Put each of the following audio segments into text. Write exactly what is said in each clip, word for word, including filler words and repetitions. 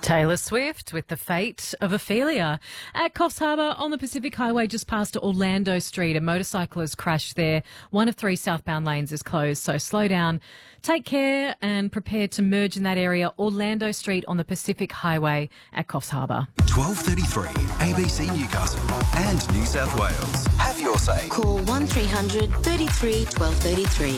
Taylor Swift with The Fate of Ophelia. At Coffs Harbour on the Pacific Highway just past Orlando Street, a motorcycle has crashed there. One of three southbound lanes is closed, so slow down, take care and prepare to merge in that area. Orlando Street on the Pacific Highway at Coffs Harbour. twelve thirty-three A B C Newcastle and New South Wales. Have your say. Call one three hundred thirty-three twelve thirty-three.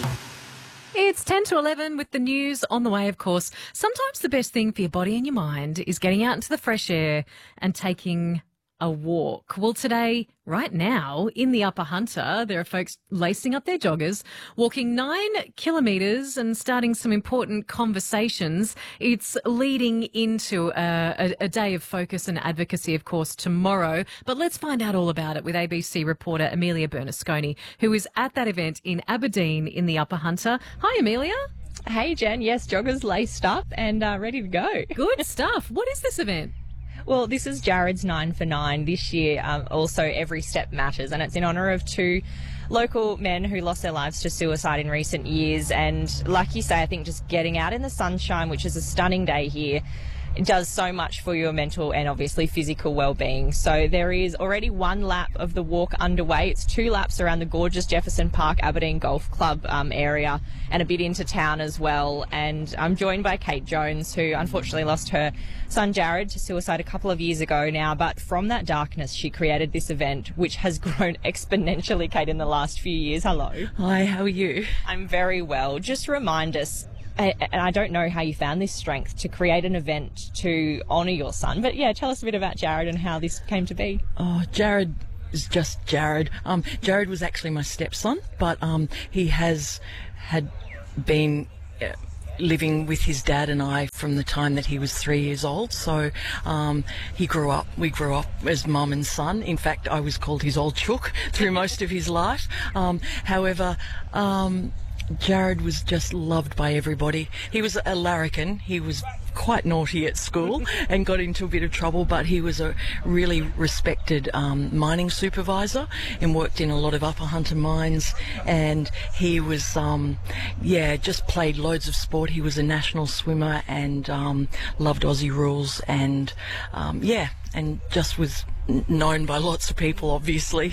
It's ten to eleven with the news on the way, of course. Sometimes the best thing for your body and your mind is getting out into the fresh air and taking a walk. Well, today, right now, in the Upper Hunter, there are folks lacing up their joggers, walking nine kilometres and starting some important conversations. It's leading into a, a, a day of focus and advocacy, of course, tomorrow. But let's find out all about it with A B C reporter Amelia Bernasconi, who is at that event in Aberdeen in the Upper Hunter. Hi, Amelia. Hey, Jen. Yes, joggers laced up and uh, ready to go. Good stuff. What is this event? Well, this is Jared's Nine for Nine this year. Um, also, Every Step Matters, and it's in honour of two local men who lost their lives to suicide in recent years. And like you say, I think just getting out in the sunshine, which is a stunning day here, it does so much for your mental and obviously physical well-being. So there is already one lap of the walk underway. It's two laps around the gorgeous Jefferson Park Aberdeen Golf Club um, area and a bit into town as well. And I'm joined by Kate Jones, who unfortunately lost her son Jared to suicide a couple of years ago now. But from that darkness, she created this event, which has grown exponentially, Kate, in the last few years. Hello. Hi, how are you? I'm very well. Just remind us, and I don't know how you found this strength to create an event to honour your son, but yeah, tell us a bit about Jared and how this came to be. Oh, Jared is just Jared. Um, Jared was actually my stepson, but um, he has had been uh, living with his dad and I from the time that he was three years old. So um, he grew up, we grew up as mum and son. In fact, I was called his old chook through most of his life. Um, however, um, Jared was just loved by everybody. He was a larrikin. He was quite naughty at school and got into a bit of trouble, but he was a really respected um, mining supervisor and worked in a lot of Upper Hunter mines. And he was, um, yeah, just played loads of sport. He was a national swimmer and um, loved Aussie rules and, um, yeah, and just was known by lots of people, obviously.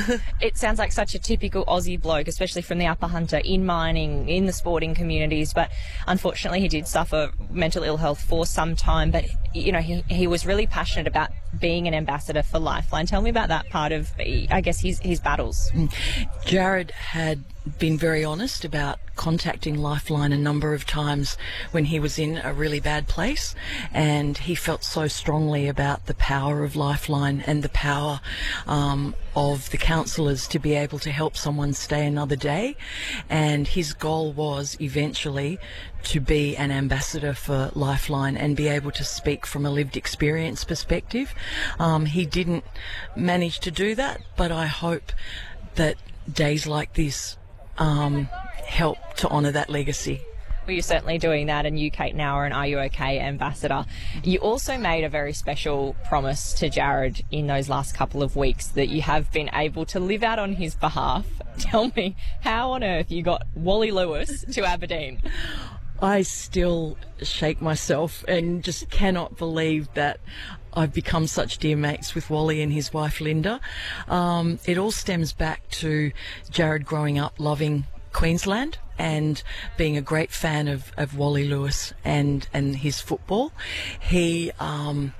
It sounds like such a typical Aussie bloke, especially from the Upper Hunter, in mining, in the sporting communities, but unfortunately he did suffer mental ill health for some time. But, you know, he, he was really passionate about being an ambassador for Lifeline. Tell me about that part of, I guess, his, his battles. Jared had been very honest about contacting Lifeline a number of times when he was in a really bad place, and he felt so strongly about the power of Lifeline and the power um, of the counsellors to be able to help someone stay another day. And his goal was eventually to be an ambassador for Lifeline and be able to speak from a lived experience perspective. Um, he didn't manage to do that, but I hope that days like this um, help to honour that legacy. Well, you're certainly doing that, and you, Kate, now are an Are You OK ambassador. You also made a very special promise to Jared in those last couple of weeks that you have been able to live out on his behalf. Tell me, how on earth you got Wally Lewis to Aberdeen? I still shake myself and just cannot believe that I've become such dear mates with Wally and his wife Linda. Um, it all stems back to Jared growing up loving Queensland and being a great fan of, of Wally Lewis and, and his football. He... Um,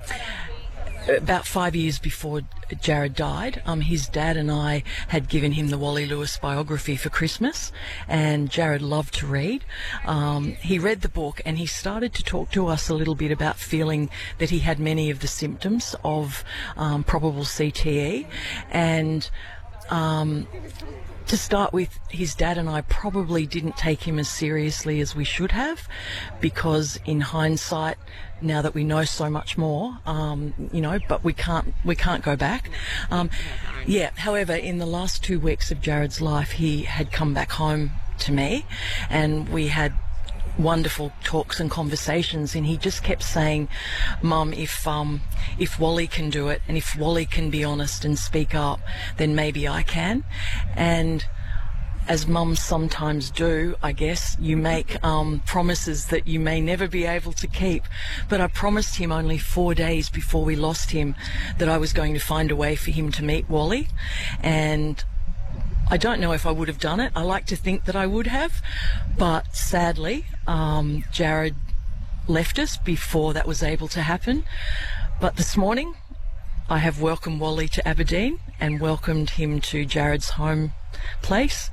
About five years before Jared died, um, his dad and I had given him the Wally Lewis biography for Christmas, and Jared loved to read. Um, he read the book and he started to talk to us a little bit about feeling that he had many of the symptoms of um, probable C T E. And um, to start with, his dad and I probably didn't take him as seriously as we should have, because in hindsight, now that we know so much more, um, you know, but we can't we can't go back. Um, yeah. However, in the last two weeks of Jared's life, he had come back home to me, and we had wonderful talks and conversations, and he just kept saying, Mum, if um if Wally can do it, and if Wally can be honest and speak up, then maybe I can. And as mums sometimes do, I guess, you make um, promises that you may never be able to keep. But I promised him only four days before we lost him that I was going to find a way for him to meet Wally. And I don't know if I would have done it. I like to think that I would have. But sadly, um, Jared left us before that was able to happen. But this morning, I have welcomed Wally to Aberdeen and welcomed him to Jared's home place.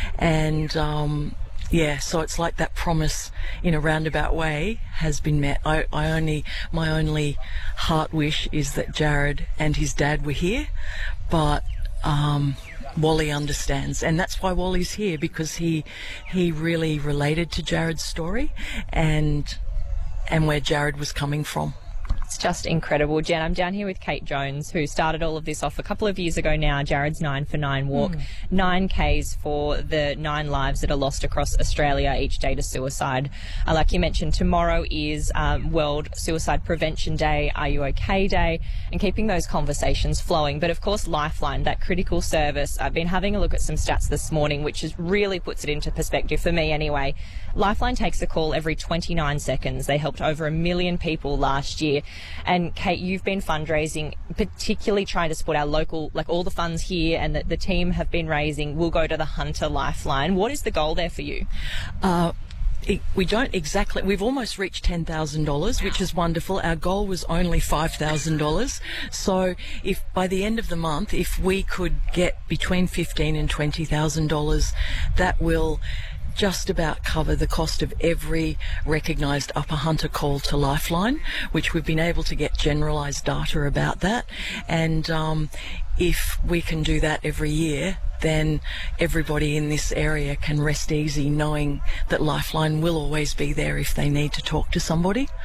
And um, yeah, so it's like that promise in a roundabout way has been met. I, I only, my only heart wish is that Jared and his dad were here, but um, Wally understands, and that's why Wally's here, because he he really related to Jared's story and and where Jared was coming from. It's just incredible. Jen, I'm down here with Kate Jones, who started all of this off a couple of years ago now, Jared's Nine for Nine walk. Mm. Nine Ks for the nine lives that are lost across Australia each day to suicide. Uh, like you mentioned, tomorrow is um, World Suicide Prevention Day, Are You OK Day, and keeping those conversations flowing. But of course, Lifeline, that critical service, I've been having a look at some stats this morning, which is really puts it into perspective for me anyway. Lifeline takes a call every twenty-nine seconds. They helped over a million people last year. And Kate, you've been fundraising, particularly trying to support our local, like all the funds here and that the team have been raising will go to the Hunter Lifeline. What is the goal there for you? Uh, it, we don't exactly, we've almost reached ten thousand dollars, which is wonderful. Our goal was only five thousand dollars. So if by the end of the month, if we could get between fifteen thousand dollars and twenty thousand dollars, that will just about cover the cost of every recognised Upper Hunter call to Lifeline, which we've been able to get generalised data about that. And um, if we can do that every year, then everybody in this area can rest easy knowing that Lifeline will always be there if they need to talk to somebody.